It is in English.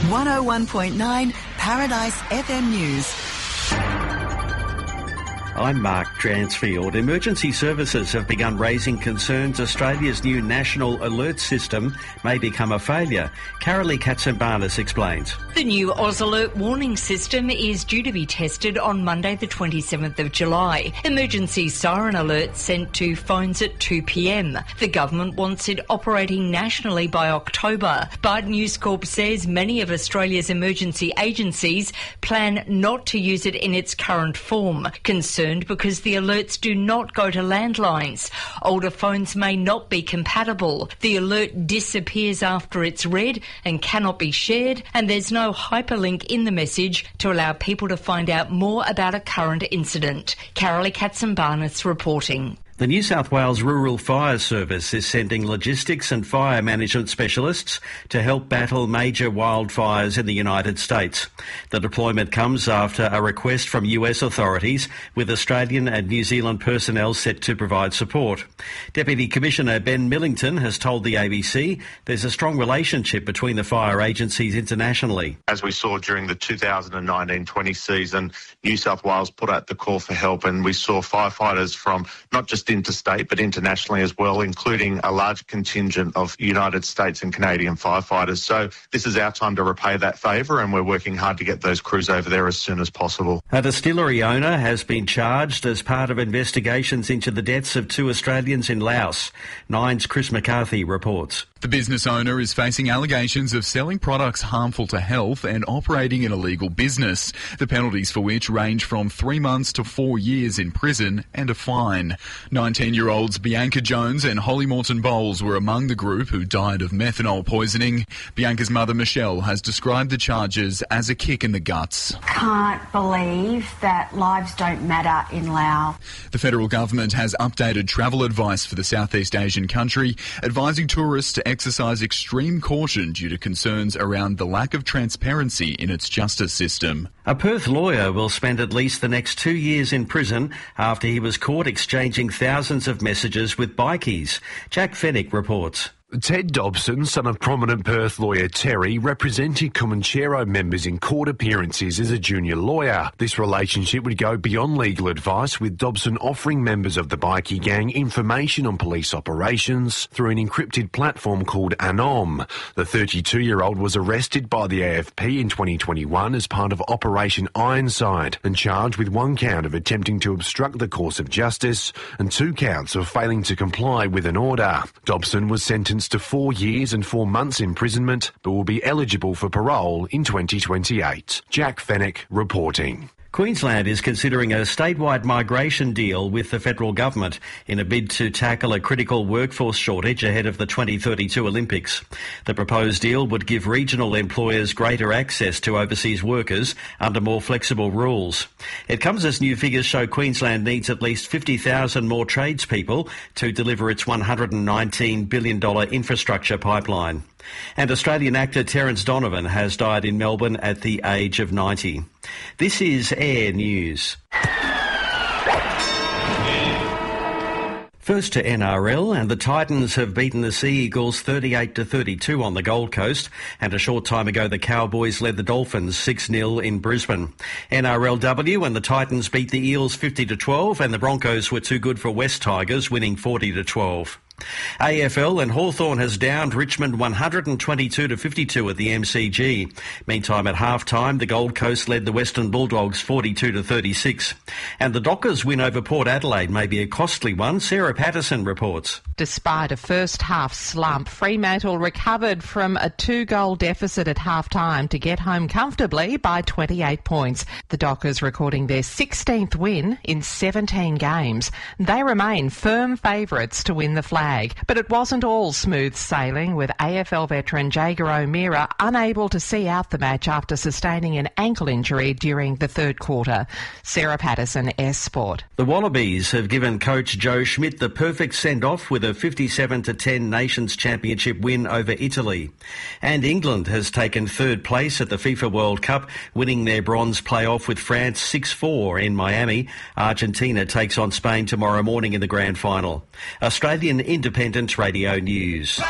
101.9 Paradise FM News. I'm Mark Dransfield. Emergency services have begun raising concerns Australia's new national alert system may become a failure. Carolee Katsimbarnis explains. The new Oz Alert warning system is due to be tested on Monday the 27th of July. Emergency siren alerts sent to phones at 2 p.m. The government wants it operating nationally by October, but News Corp says many of Australia's emergency agencies plan not to use it in its current form. Concerned because the alerts do not go to landlines. Older phones may not be compatible. The alert disappears after it's read and cannot be shared, and there's no hyperlink in the message to allow people to find out more about a current incident. Carolee Katsimbarnis reporting. The New South Wales Rural Fire Service is sending logistics and fire management specialists to help battle major wildfires in the United States. The deployment comes after a request from US authorities, with Australian and New Zealand personnel set to provide support. Deputy Commissioner Ben Millington has told the ABC there's a strong relationship between the fire agencies internationally. As we saw during the 2019-20 season, New South Wales put out the call for help, and we saw firefighters from not just interstate but internationally as well, including a large contingent of United States and Canadian firefighters. So this is our time to repay that favour, and we're working hard to get those crews over there as soon as possible. A distillery owner has been charged as part of investigations into the deaths of 2 Australians in Laos. Nine's Chris McCarthy reports. The business owner is facing allegations of selling products harmful to health and operating an illegal business, the penalties for which range from 3 months to 4 years in prison and a fine. 19-year-olds Bianca Jones and Holly Morton Bowles were among the group who died of methanol poisoning. Bianca's mother, Michelle, has described the charges as a kick in the guts. Can't believe that lives don't matter in Laos. The federal government has updated travel advice for the Southeast Asian country, advising tourists to exercise extreme caution due to concerns around the lack of transparency in its justice system. A Perth lawyer will spend at least the next 2 years in prison after he was caught exchanging thousands of messages with bikies. Jack Fennick reports. Ted Dobson, son of prominent Perth lawyer Terry, represented Comanchero members in court appearances as a junior lawyer. This relationship would go beyond legal advice, with Dobson offering members of the bikie gang information on police operations through an encrypted platform called Anom. The 32-year-old was arrested by the AFP in 2021 as part of Operation Ironside and charged with 1 count of attempting to obstruct the course of justice and 2 counts of failing to comply with an order. Dobson was sentenced to 4 years and 4 months imprisonment, but will be eligible for parole in 2028. Jack Fennick reporting. Queensland is considering a statewide migration deal with the federal government in a bid to tackle a critical workforce shortage ahead of the 2032 Olympics. The proposed deal would give regional employers greater access to overseas workers under more flexible rules. It comes as new figures show Queensland needs at least 50,000 more tradespeople to deliver its $119 billion infrastructure pipeline. And Australian actor Terence Donovan has died in Melbourne at the age of 90. This is Air News. First to NRL, and the Titans have beaten the Sea Eagles 38-32 on the Gold Coast, and a short time ago the Cowboys led the Dolphins 6-0 in Brisbane. NRLW, and the Titans beat the Eels 50-12, and the Broncos were too good for West Tigers, winning 40-12. AFL, and Hawthorn has downed Richmond 122-52 at the MCG. Meantime, at half-time, the Gold Coast led the Western Bulldogs 42-36. And the Dockers' win over Port Adelaide may be a costly one. Sarah Patterson reports. Despite a first-half slump, Fremantle recovered from a 2-goal deficit at half-time to get home comfortably by 28 points. The Dockers recording their 16th win in 17 games. They remain firm favourites to win the flag. But it wasn't all smooth sailing, with AFL veteran Jager O'Meara unable to see out the match after sustaining an ankle injury during the third quarter. Sarah Patterson, S Sport. The Wallabies have given coach Joe Schmidt the perfect send-off with a 57-10 Nations Championship win over Italy. And England has taken third place at the FIFA World Cup, winning their bronze playoff with France 6-4 in Miami. Argentina takes on Spain tomorrow morning in the grand final. Australian Independent Radio News.